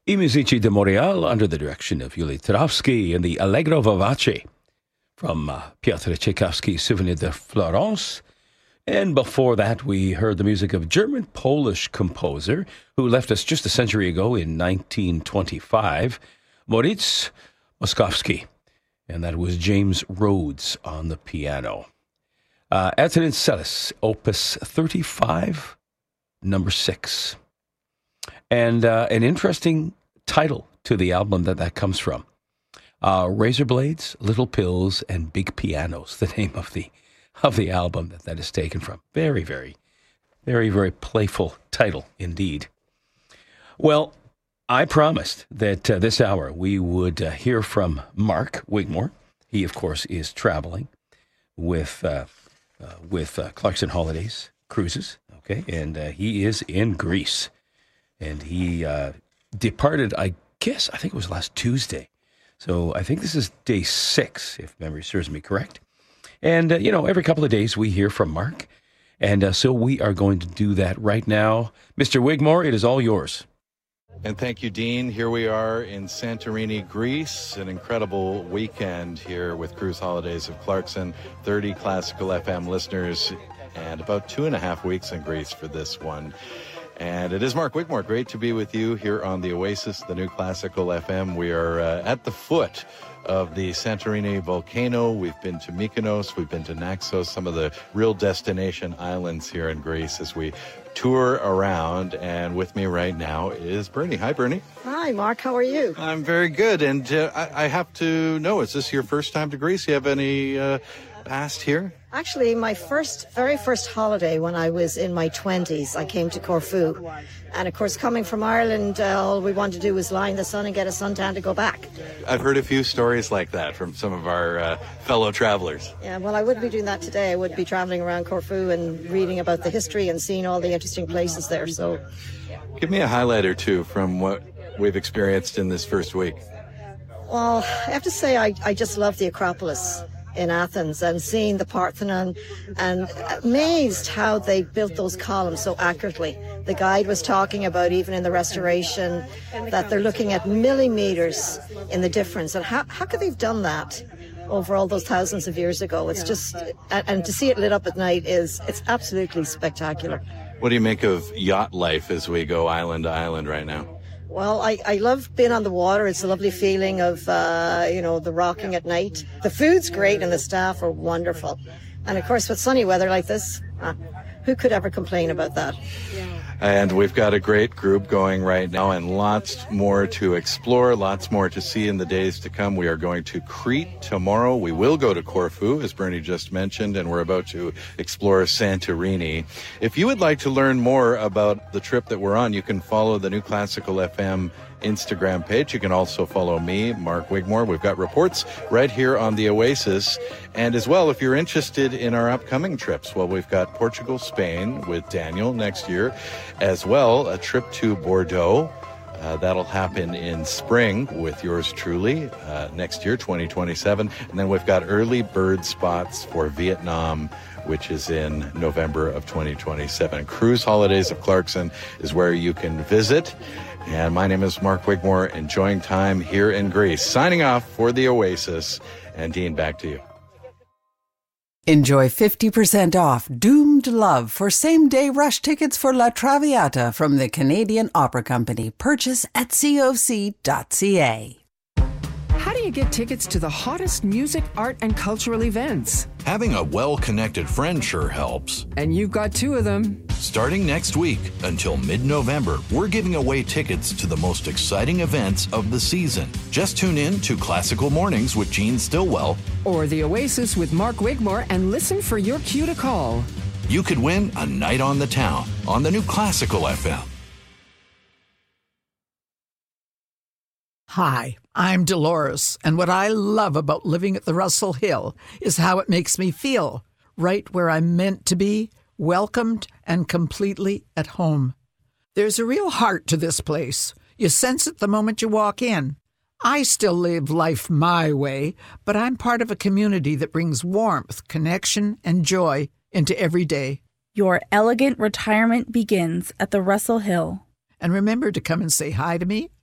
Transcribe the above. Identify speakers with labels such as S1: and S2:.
S1: I Musici de Montréal under the direction of Yuli Tarowski and the Allegro Vivace from Piotr Tchaikovsky's Souvenir de Florence. And before that, we heard the music of a German-Polish composer who left us just a century ago in 1925, Moritz Moszkowski. And that was James Rhodes on the piano. Aeternin Celis, Opus 35, number 6. And an interesting title to the album that comes from. Razor Blades, Little Pills, and Big Pianos, the name of the album that is taken from. Very, very, very, very playful title indeed. Well, I promised that this hour we would hear from Mark Wigmore. He, of course, is traveling with Clarkson Holidays Cruises, okay, and he is in Greece. And he departed, I think it was last Tuesday. So I think this is day 6, if memory serves me correct. And, every couple of days we hear from Mark. And so we are going to do that right now. Mr. Wigmore, it is all yours.
S2: And thank you, Dean. Here we are in Santorini, Greece. An incredible weekend here with Cruise Holidays of Clarkson. 30 Classical FM listeners and about 2.5 weeks in Greece for this one. And it is Mark Wigmore. Great to be with you here on the Oasis, the new Classical FM. We are at the foot of the Santorini volcano. We've been to Mykonos. We've been to Naxos, some of the real destination islands here in Greece as we tour around. And with me right now is Bernie. Hi, Bernie.
S3: Hi, Mark. How are you?
S2: I'm very good. And I have to know, is this your first time to Greece? Do you have any past here?
S3: Actually, my very first holiday when I was in my 20s, I came to Corfu. And of course, coming from Ireland, all we wanted to do was lie in the sun and get a suntan to go back.
S2: I've heard a few stories like that from some of our fellow travelers.
S3: Yeah, well, I wouldn't be doing that today. I would be traveling around Corfu and reading about the history and seeing all the interesting places there. So,
S2: give me a highlight or two from what we've experienced in this first week.
S3: Well, I have to say I just love the Acropolis in Athens and seeing the Parthenon, and amazed how they built those columns so accurately. The guide was talking about, even in the restoration, that they're looking at millimeters in the difference. And how could they have done that over all those thousands of years ago? It's just, and to see it lit up at night it's absolutely spectacular.
S2: What do you make of yacht life as we go island to island right now?
S3: Well, I love being on the water. It's a lovely feeling of, the rocking at night. The food's great and the staff are wonderful. And of course, with sunny weather like this, who could ever complain about that?
S2: And we've got a great group going right now and lots more to explore, lots more to see in the days to come. We are going to Crete tomorrow. We will go to Corfu, as Bernie just mentioned, and we're about to explore Santorini. If you would like to learn more about the trip that we're on, you can follow the new Classical FM Instagram page. You can also follow me, Mark Wigmore. We've got reports right here on the Oasis. And as well, if you're interested in our upcoming trips, well, we've got Portugal, Spain with Daniel next year, as well a trip to Bordeaux. That'll happen in spring with yours truly next year, 2027. And then we've got early bird spots for Vietnam, which is in November of 2027. Cruise Holidays of Clarkson is where you can visit. And my name is Mark Wigmore, enjoying time here in Greece. Signing off for the Oasis. And Dean, back to you.
S4: Enjoy 50% off Doomed Love for same-day rush tickets for La Traviata from the Canadian Opera Company. Purchase at coc.ca.
S5: How do you get tickets to the hottest music, art, and cultural events?
S6: Having a well-connected friend sure helps.
S5: And you've got 2 of them.
S6: Starting next week until mid-November, we're giving away tickets to the most exciting events of the season. Just tune in to Classical Mornings with Gene Stillwell
S5: or The Oasis with Mark Wigmore and listen for your cue to call.
S6: You could win a night on the town on the new Classical FM.
S7: Hi, I'm Dolores, and what I love about living at the Russell Hill is how it makes me feel, right where I'm meant to be, welcomed and completely at home. There's a real heart to this place. You sense it the moment you walk in. I still live life my way, but I'm part of a community that brings warmth, connection, and joy into every day.
S8: Your elegant retirement begins at the Russell Hill.
S7: And remember to come and say hi to me